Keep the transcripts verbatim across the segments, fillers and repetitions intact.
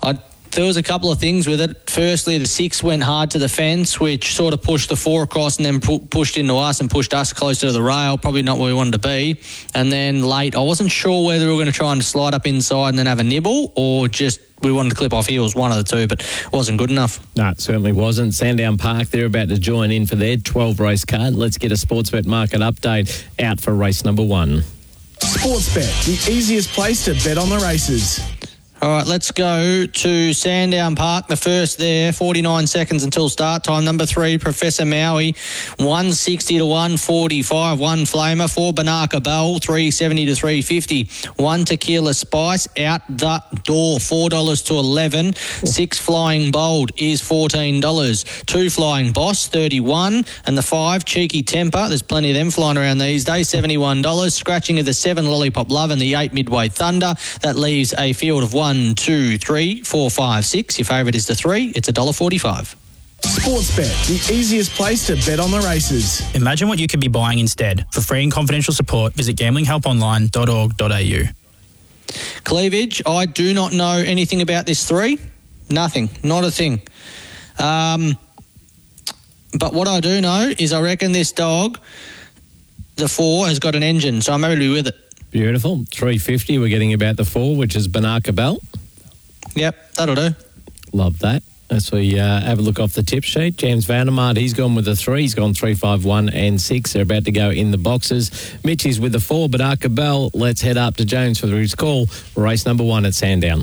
I, there was a couple of things with it. Firstly, the six went hard to the fence, which sort of pushed the four across and then pu- pushed into us and pushed us closer to the rail, probably not where we wanted to be. And then late, I wasn't sure whether we were going to try and slide up inside and then have a nibble or just we wanted to clip off heels, one of the two, but it wasn't good enough. No, it certainly wasn't. Sandown Park, they're about to join in for their twelve race card. Let's get a Sportsbet market update out for race number one. Sportsbet, the easiest place to bet on the races. All right, let's go to Sandown Park. The first there, forty-nine seconds until start time. Number three, Professor Maui, one sixty to one forty-five. One Flamer, four Banaka Bell, three seventy to three fifty. One Tequila Spice, out the door, four dollars to eleven. Six Flying Bold is fourteen dollars. Two Flying Boss, thirty-one. And the five, Cheeky Temper, there's plenty of them flying around these days, seventy-one dollars. Scratching of the seven, Lollipop Love, and the eight, Midway Thunder. That leaves a field of one. One, two, three, four, five, six. Your favourite is the three. It's one dollar forty-five. Sportsbet, the easiest place to bet on the races. Imagine what you could be buying instead. For free and confidential support, visit gambling help online dot org dot a u. Cleavage, I do not know anything about this three. Nothing. Not a thing. Um, but what I do know is I reckon this dog, the four, has got an engine, so I'm happy to be with it. Beautiful. three fifty, we're getting about the four, which is Banaka Bell. Yep, that'll do. Love that. As we uh, have a look off the tip sheet, James Vandermaat, he's gone with the three. He's gone three, five, one and six. They're about to go in the boxes. Mitchie's with the four, Banaka Bell. Let's head up to James for his call. Race number one at Sandown.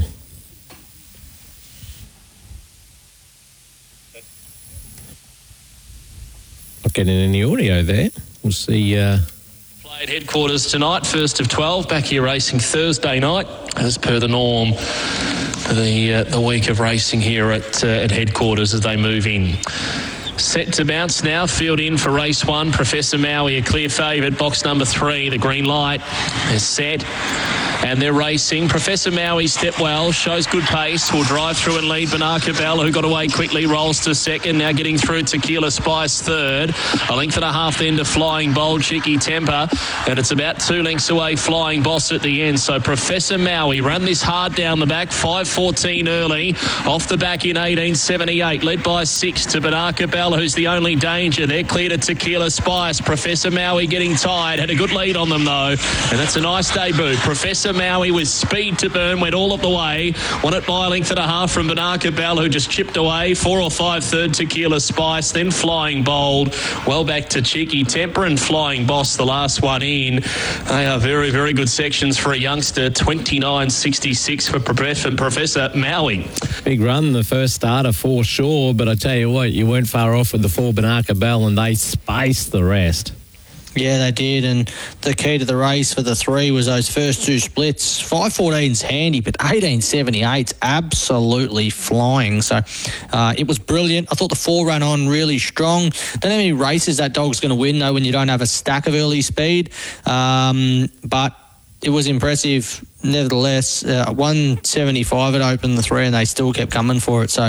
Not getting any audio there. We'll see... Uh, At headquarters tonight, first of twelve, back here racing Thursday night, as per the norm for the uh, the week of racing here at uh, at headquarters as they move in. Set to bounce now, field in for race one. Professor Maui, a clear favourite. Box number three, the green light is set. And they're racing. Professor Maui step well, shows good pace, will drive through and lead Banaka Bell, who got away quickly, rolls to second, now getting through Tequila Spice third. A length and a half then to Flying Bold, Cheeky Temper, and it's about two lengths away, Flying Boss at the end. So Professor Maui ran this hard down the back, five fourteen early, off the back in eighteen seventy-eight, led by six to Banaka Bell, who's the only danger. They're clear to Tequila Spice. Professor Maui getting tired, had a good lead on them though, and that's a nice debut. Professor Maui with speed to burn, went all of the way, won it by a length and a half from Banaka Bell, who just chipped away, four or five third Tequila Spice, then Flying Bold, well back to Cheeky Temper and Flying Boss, the last one in. They are very, very good sections for a youngster, twenty-nine sixty-six for Professor Maui. Big run, the first starter for sure, but I tell you what, you weren't far off with the four Banaka Bell and they spaced the rest. Yeah, they did, and the key to the race for the three was those first two splits. five fourteen's handy, but eighteen seventy-eight's absolutely flying. So uh, it was brilliant. I thought the four ran on really strong. Don't know how many races that dog's going to win, though, when you don't have a stack of early speed. Um, but it was impressive. Nevertheless, uh, one seventy-five had opened the three, and they still kept coming for it. So,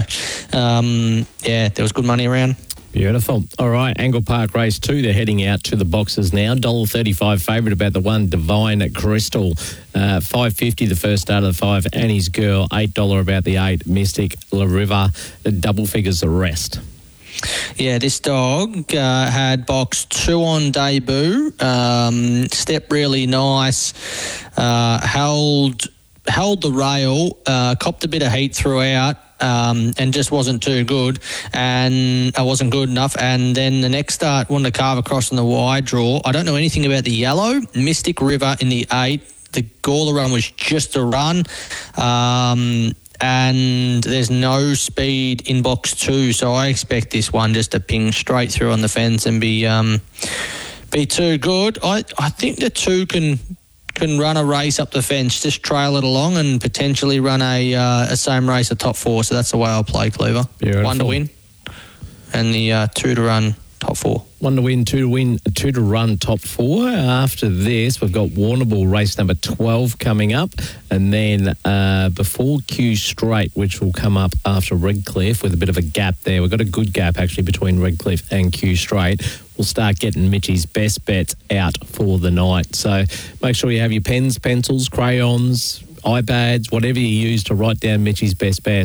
um, yeah, there was good money around. Beautiful. All right, Angle Park Race two, they're heading out to the boxes now. one dollar thirty-five favourite about the one, Divine Crystal. Uh, five fifty the first start of the five, Annie's Girl. eight dollars about the eight, Mystic La River. Double figures the rest. Yeah, this dog uh, had box two on debut. Um, stepped really nice. Uh, held, held the rail. Uh, copped a bit of heat throughout. Um, and just wasn't too good, and I wasn't good enough. And then the next start wanted to carve across in the wide draw. I don't know anything about the yellow. Mystic River in the eight. The Gawler run was just a run, um, and there's no speed in box two. So I expect this one just to ping straight through on the fence and be um, be too good. I I think the two can. can run a race up the fence, just trail it along and potentially run a uh, a same race at top four. So that's the way I'll play, Cleaver. Beautiful. One to win and the uh, two to run top four. One to win, two to win, two to run top four. After this, we've got Warrnambool race number twelve coming up. And then uh, before Q Straight, which will come up after Redcliffe with a bit of a gap there. We've got a good gap actually between Redcliffe and Q Straight. We'll start getting Mitchie's best bets out for the night. So make sure you have your pens, pencils, crayons, iPads, whatever you use to write down Mitchie's best bets.